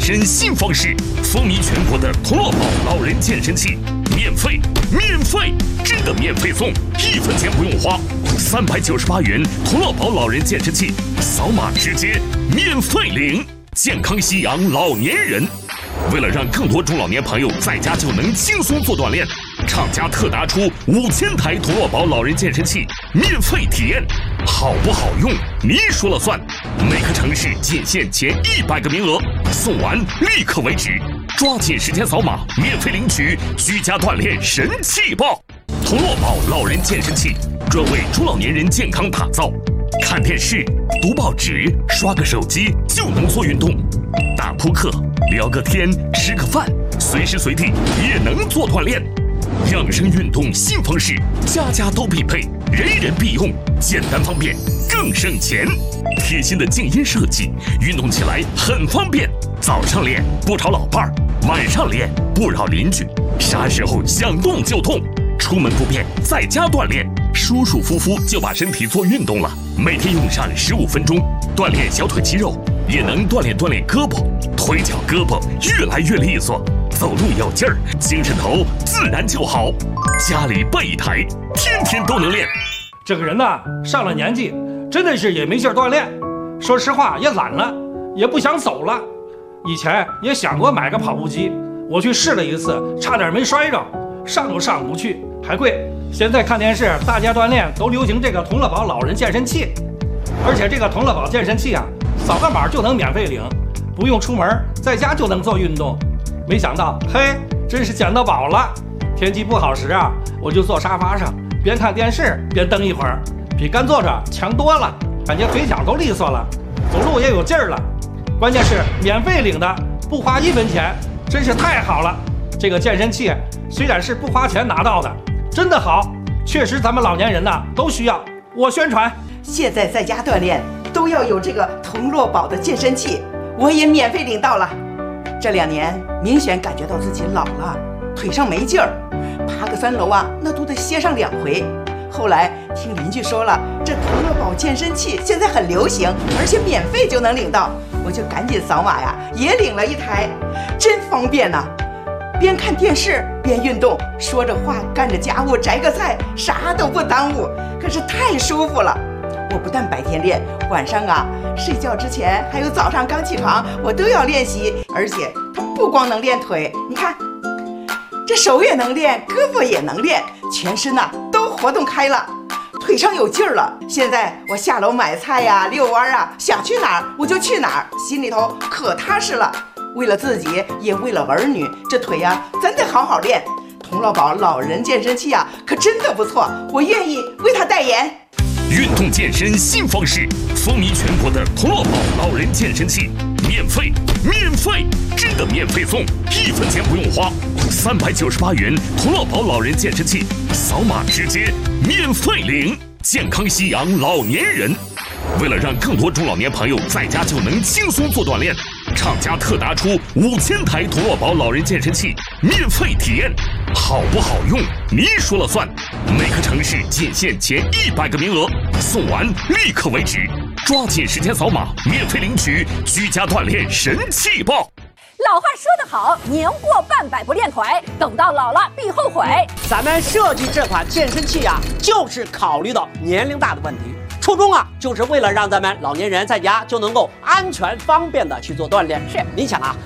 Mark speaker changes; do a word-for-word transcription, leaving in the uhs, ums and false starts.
Speaker 1: 身新方式，风靡全国的童乐宝老人健身器，免费，免费，真的免费送，一分钱不用花，三百九十八元童乐宝老人健身器，扫码直接免费领，健康夕阳老年人。为了让更多中老年朋友在家就能轻松做锻炼，厂家特拿出五千台童乐宝老人健身器免费体验，好不好用你说了算。每个城市仅限前一百个名额，送完立刻为止，抓紧时间扫码免费领取居家锻炼神器报。童乐宝老人健身器专为中老年人健康打造，看电视、读报纸、刷个手机就能做运动，打扑克、聊个天、吃个饭，随时随地也能做锻炼。养生运动新方式，家家都必备，人人必用，简单方便，更省钱。贴心的静音设计，运动起来很方便。早上练不吵老伴儿，晚上练不扰邻居，啥时候想动就动，出门不便在家锻炼，舒舒服服就把身体做运动了。每天用上十五分钟，锻炼小腿肌肉，也能锻炼锻炼胳膊，腿脚胳膊越来越利索，走路有劲儿，精神头自然就好。家里备一台，天天都能练。
Speaker 2: 这个人呢，上了年纪，真的是也没劲儿锻炼，说实话也懒了，也不想走了。以前也想过买个跑步机，我去试了一次，差点没摔着，上都上不去，还贵。现在看电视，大家锻炼都流行这个童乐宝老人健身器，而且这个童乐宝健身器啊，扫个码就能免费领，不用出门，在家就能做运动。没想到，嘿，真是捡到宝了！天气不好时啊，我就坐沙发上，边看电视边蹬一会儿，比干坐着强多了，感觉腿脚都利索了，走路也有劲儿了。关键是免费领的，不花一分钱，真是太好了！这个健身器虽然是不花钱拿到的，真的好，确实咱们老年人呐都需要。我宣传，
Speaker 3: 现在在家锻炼都要有这个童乐宝的健身器，我也免费领到了。这两年明显感觉到自己老了，腿上没劲儿，爬个三楼啊，那都得歇上两回。后来听邻居说了，这童乐宝健身器现在很流行，而且免费就能领到，我就赶紧扫码呀，也领了一台，真方便呐、啊！边看电视边运动，说着话干着家务，摘个菜，啥都不耽误，可是太舒服了。我不但白天练，晚上啊睡觉之前还有早上刚起床，我都要练习。而且它不光能练腿，你看这手也能练，胳膊也能练，全身呐、啊、都活动开了，腿上有劲儿了。现在我下楼买菜呀、啊、遛弯啊，想去哪儿我就去哪儿，心里头可踏实了。为了自己，也为了儿女，这腿呀、啊、咱得好好练。童乐宝老人健身器啊，可真的不错，我愿意为他代言。
Speaker 1: 运动健身新方式，风靡全国的童乐宝老人健身器，免费，免费，真的免费送，一分钱不用花，三百九十八元童乐宝老人健身器，扫码直接免费领，健康夕阳老年人。为了让更多中老年朋友在家就能轻松做锻炼，厂家特拿出五千台童乐宝老人健身器免费体验，好不好用你说了算。每个城市仅限前一百个名额，送完立刻为止，抓紧时间扫码免费领取居家锻炼神器报。
Speaker 4: 老话说得好，年过半百不练腿，等到老了必后悔。
Speaker 5: 咱们设计这款健身器啊，就是考虑到年龄大的问题。初衷啊，就是为了让咱们老年人在家就能够安全方便的去做锻炼。
Speaker 4: 是，
Speaker 5: 你想啊，